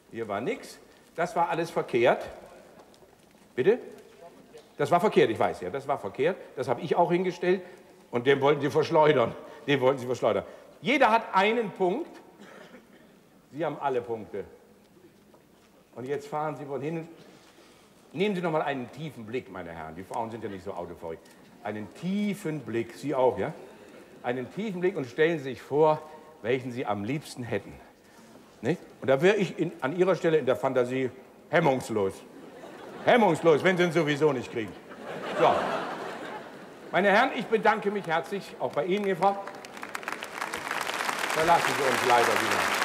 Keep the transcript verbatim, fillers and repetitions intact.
Hier war nichts. Das war alles verkehrt. Bitte? Das war verkehrt, ich weiß ja, das war verkehrt. Das habe ich auch hingestellt. Und den wollten Sie verschleudern. Den wollten Sie verschleudern. Jeder hat einen Punkt. Sie haben alle Punkte. Und jetzt fahren Sie wohl hin. Nehmen Sie noch mal einen tiefen Blick, meine Herren. Die Frauen sind ja nicht so autoverrückt. Einen tiefen Blick. Sie auch, ja? Einen tiefen Blick und stellen Sie sich vor, welchen Sie am liebsten hätten. Nicht? Und da wäre ich in, an Ihrer Stelle in der Fantasie hemmungslos. Hemmungslos, wenn Sie ihn sowieso nicht kriegen. So. Meine Herren, ich bedanke mich herzlich, auch bei Ihnen, Frau. Verlassen Sie uns leider wieder.